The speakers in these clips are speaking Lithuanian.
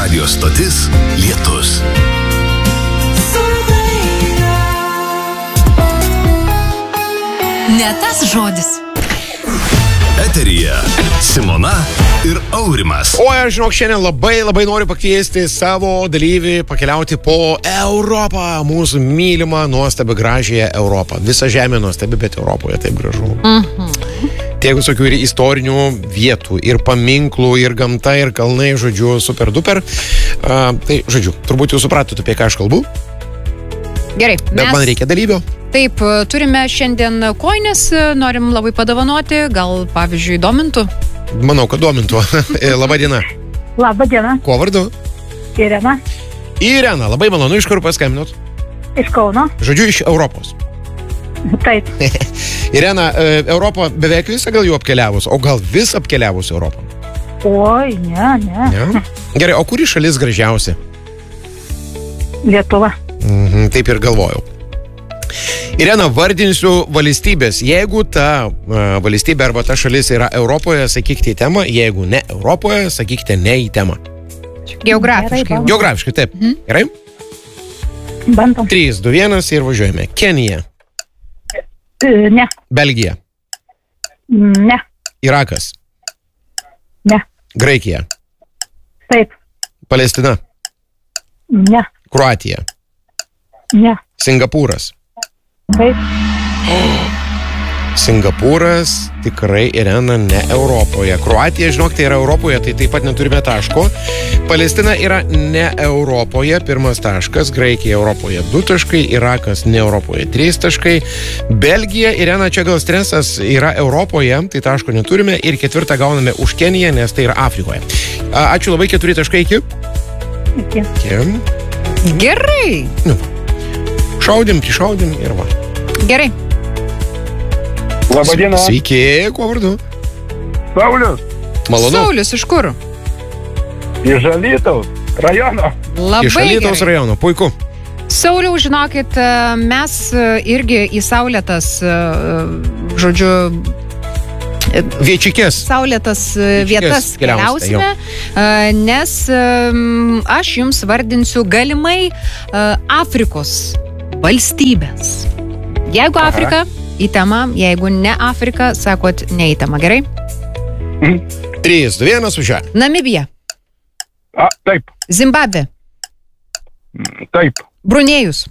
Radio stotis Lietus. Ne tas žodis. Eteryje Simona ir Aurimas. O aš žinok, šiandien labai noriu pakviesti savo dalyvį pakeliauti po Europą, mūsų mylimą, nuostabią, gražiąją Europą. Visa žemė nuostabi, bet Europoje taip gražu. Tiek visokių ir istorinių vietų, ir paminklų, ir gamta, ir kalnai, žodžiu, super duper. Tai, žodžiu, turbūt jau supratote, apie ką aš kalbu. Gerai. Bet man reikia dalyvio. Taip, turime šiandien kojines, norim labai padovanoti, gal pavyzdžiui domintų? Manau, kad domintų. Labą dieną. Labą dieną. Kuo vardu? Irena. Irena, labai malonu, iš kur paskambinot? Iš Kauno. Žodžiu, iš Europos. Taip. Irena, Europą beveik visą gal jau apkeliavus, o gal vis apkeliavus Europą? Oi, ne. Gerai, o kuri šalis gražiausia? Lietuva. Taip ir galvojau. Irena, vardinsiu valstybės. Jeigu ta valstybė arba ta šalis yra Europoje, sakykite į temą. Jeigu ne Europoje, sakykite ne į temą. Geografiškai. Geografiškai, taip. Gerai? Bandom. 3, 2, 1 ir važiuojame. Kenija. Ne. Belgija. Ne. Irakas. Ne. Graikija. Taip. Palestina. Ne. Kroatija. Ne. Singapūras. Taip. Singapūras tikrai, Irena, ne Europoje. Kroatija, žinok, tai yra Europoje, tai taip pat neturime taško. Palestina yra ne Europoje, 1 taškas. Graikija Europoje 2 taškai. Irakas ne Europoje 3 taškai. Belgija, Irena, čia gal stresas, yra Europoje, tai taško neturime. Ir 4 gauname už Keniją, nes tai yra Afrikoje. Ačiū labai, 4 taškai iki. Gerai. Šaudėm, prišaudėm ir va. Gerai. Labą dieną. Sveiki, kuo vardu? Saulius. Malonu. Saulius, iš kur? Iš Alytaus rajono. Labai Iš Alytaus gerai. rajono, puiku. Sauliau, žinokit, mes irgi į saulėtas, žodžiu, Viečikės. saulėtas vietas keliausite, keliausime, nes aš jums vardinsiu galimai Afrikos valstybės. Jeigu Afrika, į temą, jeigu ne Afrika, sakot, ne į temą, gerai? 3, 2, 1, važiuojame. Namibija, Taip. Zimbabvė, Taip. Brunėjus,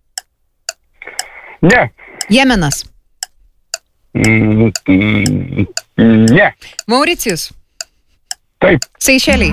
Ne. Jemenas, Ne. Mauricijus, Taip. Seišeliai.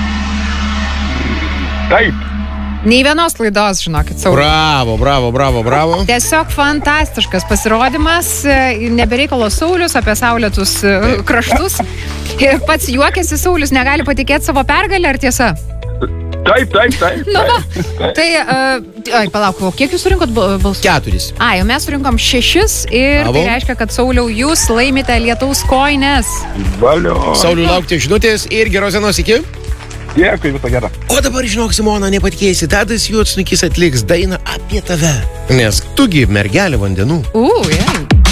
Taip. Nei vienos klaidos, žinokit, Sauliau. Bravo. Tiesiog fantastiškas pasirodymas, nebereikalo Saulius apie saulėtus kraštus. Ir pats juokiasi Saulius, negali patikėti savo pergalę, ar tiesa? Taip. Nu, va. Tai, palauk, kiek jūs surinkot balsų? 4. Jau mes surinkom 6 ir Bravo. tai reiškia, kad Sauliau, jūs laimite Lietaus kojines. Valio. Sauliui laukti žinutės ir geros dienos iki. Dėkui, visą gerą. O dabar, žinok, Simona, nepatikėsi, Tadas Juodsnukis atliks dainą apie tave. Nes tugi mergelė vandenų. Jei.